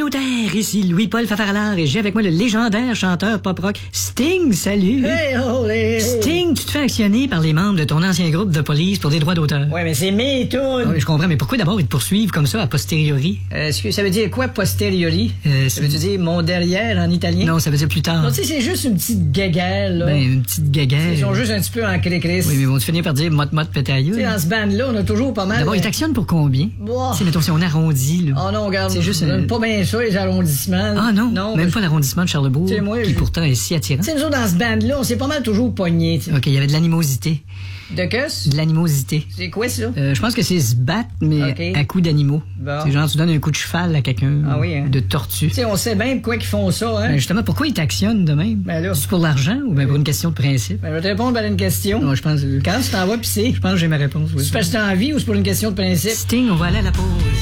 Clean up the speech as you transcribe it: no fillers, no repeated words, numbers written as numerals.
communautaire. Ici Louis-Paul Fafaralard et j'ai avec moi le légendaire chanteur pop-rock Sting. Salut. Hey, holy. Sting, tu te fais actionner par les membres de ton ancien groupe de police pour des droits d'auteur. Ouais, mais c'est mes tunes. Oui, je comprends, mais pourquoi d'abord ils te poursuivent comme ça a posteriori? Est-ce que ça veut dire quoi, posteriori? Ça veut dire mon derrière en italien? Non, ça veut dire plus tard. Non, tu sais, c'est juste une petite guéguerre, là. Ben, une petite guéguerre. Ils sont juste un petit peu en cré-cris. Oui, mais vont-tu finir par dire mot-mot pétailleux? Tu sais, dans ce band-là, on a toujours pas mal... D'abord, ils t'actionnent pour combien? Bah. Tu sais, mettons, si on arrondit, là. Oh non, regarde, c'est juste pas bien ça, les arrondissements. Ah non, même pas l'arrondissement de Charlebourg, Tu sais, moi, qui pourtant est si attirant. Tu sais, nous autres, dans ce band-là, on s'est pas mal toujours pognés, tu sais. OK, il y avait de l'animosité. De qu'est-ce? De l'animosité. C'est quoi, ça? Je pense que c'est se battre, mais OK. à coups d'animaux. Bon. C'est genre, tu donnes un coup de cheval à quelqu'un. Ah oui, hein? De tortue. Tu sais, on sait bien pourquoi ils font ça, hein? Ben justement, pourquoi ils t'actionnent de même? Ben là. C'est pour l'argent ou bien pour une question de principe? Ben, je vais te répondre à une question. Non, je pense... Quand tu t'en vas pisser, Je pense que j'ai ma réponse, oui. c'est parce que t'as envie ou c'est pour une question de principe? Sting, on va aller à la pause.